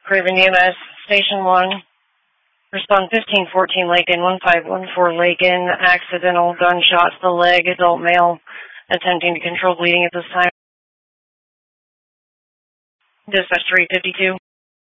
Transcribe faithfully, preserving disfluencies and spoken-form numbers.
Craven E M S, Station one. Respond fifteen fourteen Lakin, one five one four Lakin, accidental gunshot to the leg, adult male, attempting to control bleeding at this time. Dispatch three fifty-two.